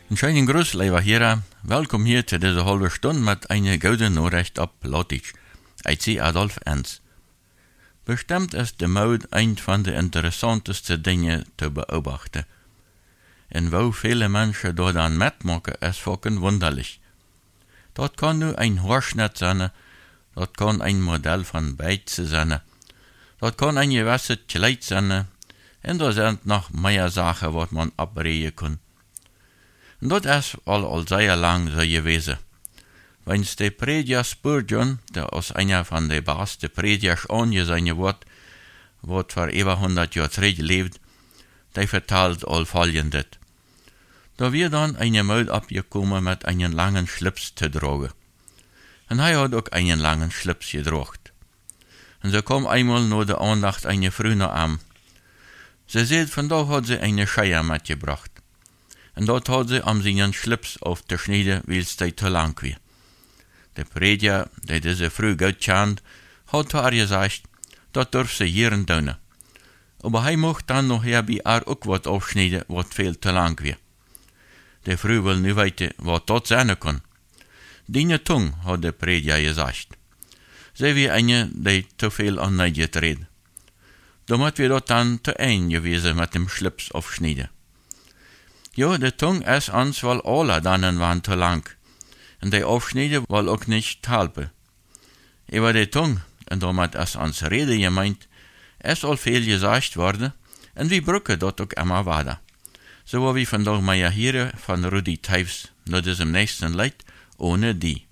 Een schönen Gruß, lieber Hörer. Welkom hier zu dieser halben Stunde mit einer guten Nachricht auf Plattdeutsch. Ich bin Adolf Enz. Bestimmt ist die Mode ein von den interessantesten Dingen zu beobachten. Und wo viele Menschen dort dann mitmachen, ist fucking wunderlich. Dort kann nur ein Haarschnitt sein, dort kann ein Modell von Beize sein, dort kann ein gewisses Kleid sein, und da sind noch mehr Sachen, was man abreden kann. Und das ist al sehr lang so gewesen. Wenn's der Prediger Spurgeon, der aus einer von den besten Predigers angesehen wird, wat vor über 100 Jahren zurücklebt, der vertelt all folgendes. Da wir dann eine Mode abgekommen mit einem langen Schlips zu tragen. Und er hat auch einen langen Schlips getragen. Und so kam einmal nur der Andacht eine Frau nach an. Sie sagt, von da hat sie eine Scheier mitgebracht. Und dort hat sie am seinen Schlips auf der Schneide, weil es zu lang war. Der Prediger, der diese Frau gut kennt, hat zu ihr gesagt, das darf sie hier tun. Aber er mocht dann noch bei ihr auch was aufschneiden, was viel zu lang war. Der Frau will nicht wissen, was das sein kann. Deine Tung, hat der Prediger gesagt. Sie wie eine, die zu viel an Neidjet redet. Damit wir dort dann zu ein gewesen mit dem Schlips aufschneiden. Ja, die Tung ist uns, weil alle dann waren zu lang. Und die Aufschneiden will auch nicht helfen. Über die Tung, und damit ist uns Rede gemeint, ist all viel gesagt worden, und wir brücken dort auch immer weiter. So wie vandaag mal hier von Rudi Teifs, nach diesem nächsten Lied, ohne die.